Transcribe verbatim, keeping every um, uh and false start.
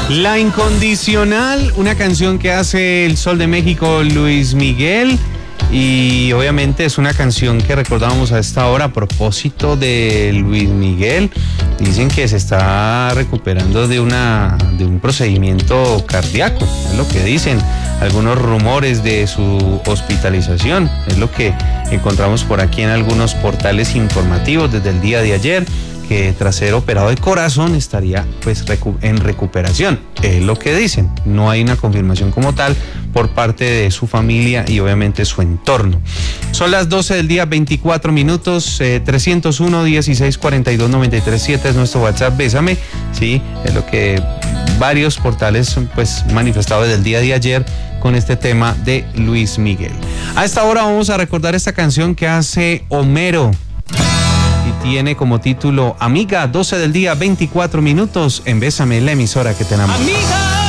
La Incondicional, una canción que hace el Sol de México, Luis Miguel. Y obviamente es una canción que recordábamos a esta hora a propósito de Luis Miguel. Dicen que se está recuperando de una de un procedimiento cardíaco, es lo que dicen algunos rumores de su hospitalización, es lo que encontramos por aquí en algunos portales informativos desde el día de ayer, que tras ser operado de corazón estaría pues recu- en recuperación, es lo que dicen. No hay una confirmación como tal por parte de su familia y obviamente su entorno. Son las doce del día, veinticuatro minutos, eh, trescientos uno, dieciséis, cuarenta y dos, noventa y tres, siete es nuestro WhatsApp, bésame, sí, es lo que varios portales pues manifestado desde el día de ayer con este tema de Luis Miguel. A esta hora vamos a recordar esta canción que hace Homero. Tiene como título Amiga, doce del día, veinticuatro minutos en Bésame, la emisora que te enamora. Amiga.